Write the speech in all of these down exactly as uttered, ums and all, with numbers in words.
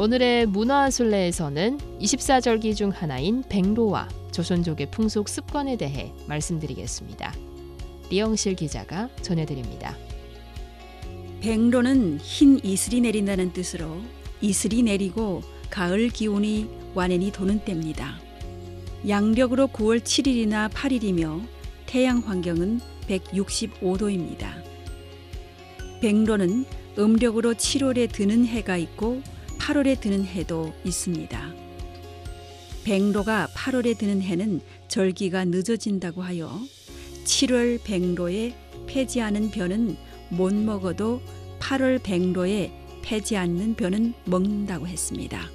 오늘의 문화순례에서는 이십사 절기 중 하나인 백로와 조선족의 풍속 습관에 대해 말씀드리겠습니다. 리영실 기자가 전해드립니다. 백로는 흰 이슬이 내린다는 뜻으로 이슬이 내리고 가을 기운이 완연히 도는 때입니다. 양력으로 구월 칠일이나 팔일이며 태양 환경은 백육십오 도입니다. 백로는 음력으로 칠월에 드는 해가 있고 팔월에 드는 해도 있습니다. 백로가 팔월에 드는 해는 절기가 늦어진다고 하여 칠월 백로에 패지 않은 벼는 못 먹어도 팔월 백로에 패지 않는 벼는 먹는다고 했습니다.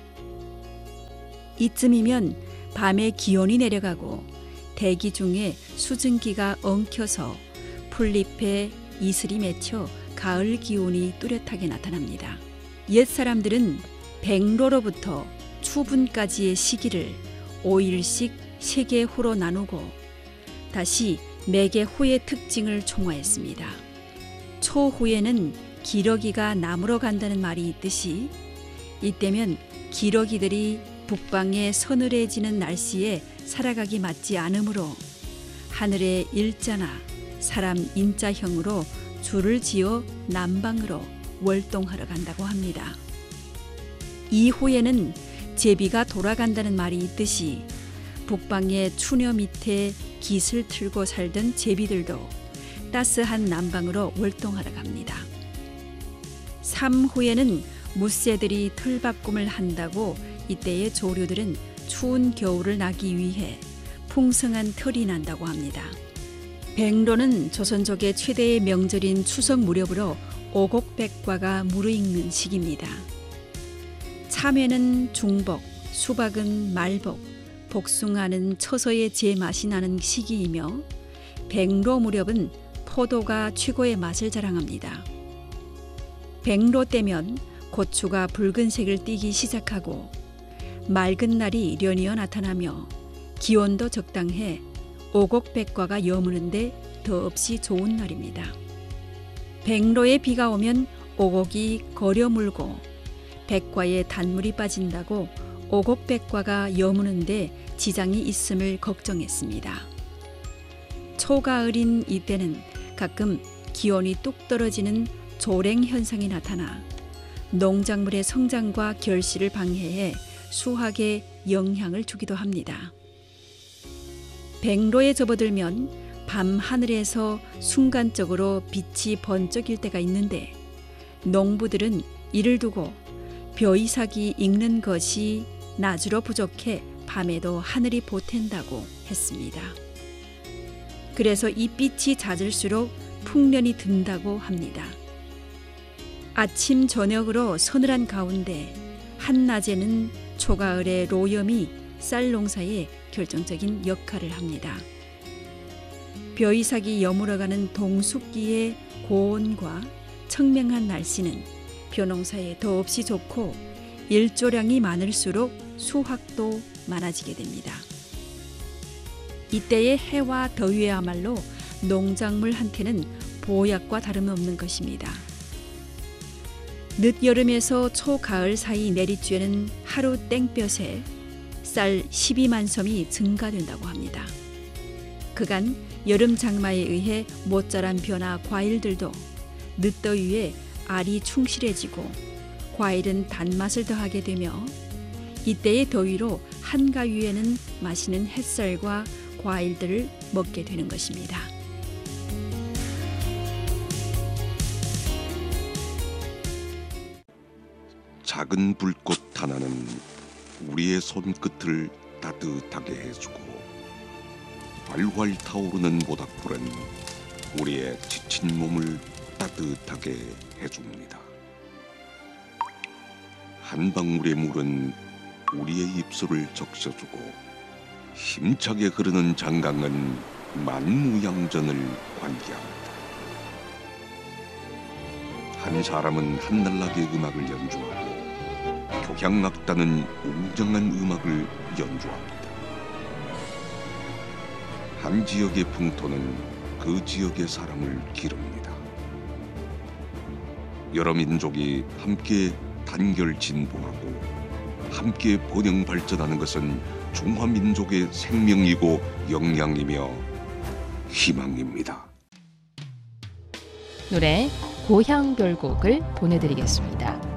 이쯤이면 밤에 기온이 내려가고 대기 중에 수증기가 엉켜서 풀잎에 이슬이 맺혀 가을 기운이 뚜렷하게 나타납니다. 옛 사람들은 백로로부터 추분까지의 시기를 오 일씩 세 개 호로 나누고 다시 매개 호의 특징을 총화했습니다. 초후에는 기러기가 나무러 간다는 말이 있듯이 이때면 기러기들이 북방의 서늘해지는 날씨에 살아가기 맞지 않으므로 하늘의 일자나 사람 인자형으로 줄을 지어 남방으로 월동하러 간다고 합니다. 이후에는 제비가 돌아간다는 말이 있듯이 북방의 추녀 밑에 깃을 틀고 살던 제비들도 따스한 남방으로 월동하러 갑니다. 삼후에는 무새들이 틀밥꿈을 한다고 이때의 조류들은 추운 겨울을 나기 위해 풍성한 털이 난다고 합니다. 백로는 조선족의 최대의 명절인 추석 무렵으로 오곡백과가 무르익는 시기입니다. 참외는 중복, 수박은 말복, 복숭아는 처서의 제맛이 나는 시기이며 백로 무렵은 포도가 최고의 맛을 자랑합니다. 백로 때면 고추가 붉은색을 띠기 시작하고 맑은 날이 연이어 나타나며 기온도 적당해 오곡백과가 여무는데 더없이 좋은 날입니다. 백로에 비가 오면 오곡이 거려 물고 백과에 단물이 빠진다고 오곡백과가 여무는데 지장이 있음을 걱정했습니다. 초가을인 이때는 가끔 기온이 뚝 떨어지는 조랭 현상이 나타나 농작물의 성장과 결실을 방해해 수확에 영향을 주기도 합니다. 백로에 접어들면 밤 하늘에서 순간적으로 빛이 번쩍일 때가 있는데 농부들은 이를 두고 벼이삭이 익는 것이 낮으로 부족해 밤에도 하늘이 보탠다고 했습니다. 그래서 이 빛이 잦을수록 풍년이 든다고 합니다. 아침 저녁으로 서늘한 가운데 한낮에는 초가을의 로염이 쌀 농사에 결정적인 역할을 합니다. 벼이삭이 여물어가는 동숙기의 고온과 청명한 날씨는 벼농사에 더없이 좋고 일조량이 많을수록 수확도 많아지게 됩니다. 이때의 해와 더위야말로 농작물한테는 보약과 다름없는 것입니다. 늦여름에서 초가을 사이 내리쬐는 하루 땡볕에 쌀 십이만 섬이 증가된다고 합니다. 그간 여름 장마에 의해 못 자란 벼나 과일들도 늦더위에 알이 충실해지고 과일은 단맛을 더하게 되며 이때의 더위로 한가위에는 맛있는 햇살과 과일들을 먹게 되는 것입니다. 작은 불꽃 하나는 우리의 손끝을 따뜻하게 해주고 활활 타오르는 모닥불은 우리의 지친 몸을 따뜻하게 해줍니다. 한 방울의 물은 우리의 입술을 적셔주고 힘차게 흐르는 장강은 만무양전을 환기합니다. 한 사람은 한날나게 음악을 연주하고 교향악단은 웅장한 음악을 연주합니다. 한 지역의 풍토는 그 지역의 사람을 기릅니다. 여러 민족이 함께 단결 진보하고 함께 번영 발전하는 것은 중화민족의 생명이고 역량이며 희망입니다. 노래 고향별곡을 보내드리겠습니다.